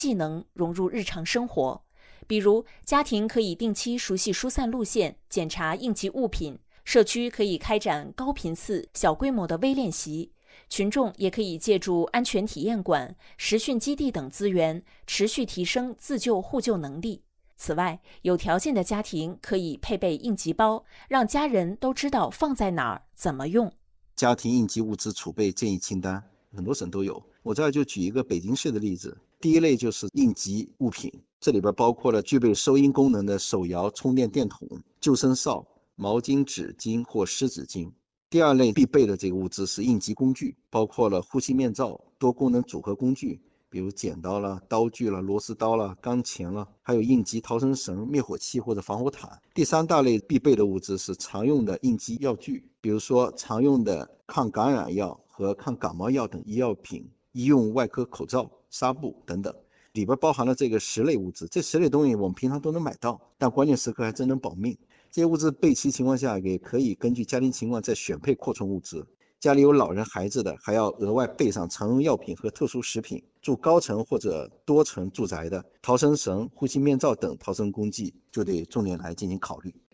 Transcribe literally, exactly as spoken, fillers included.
技能融入日常生活。比如，家庭可以定期熟悉疏散路线，检查应急物品；社区可以开展高频次、小规模的微练习；群众也可以借助安全体验馆、实训基地等资源，持续提升自救互救能力。此外，有条件的家庭可以配备应急包，让家人都知道放在哪儿、怎么用。 家庭应急物资储备建议清单，很多省都有。我这儿就举一个北京市的例子。第一类就是应急物品，这里边包括了具备收音功能的手摇充电电筒、救生哨、毛巾、纸巾或湿纸巾。第二类必备的这个物资是应急工具，包括了呼吸面罩、多功能组合工具，比如剪刀啦、刀具啦、螺丝刀啦、钢钳啦，还有应急逃生绳、灭火器或者防火毯。第三大类必备的物资是常用的应急药具，比如说常用的抗感染药和抗感冒药等医药品、医用外科口罩、纱布等等。里边包含了这个十类物资，这十类东西我们平常都能买到，但关键时刻还真能保命。这些物资备齐情况下，也可以根据家庭情况再选配扩充物资。家里有老人孩子的，还要额外备上常用药品和特殊食品。住高层或者多层住宅的，逃生绳、呼吸面罩等逃生工具就得重点来进行考虑。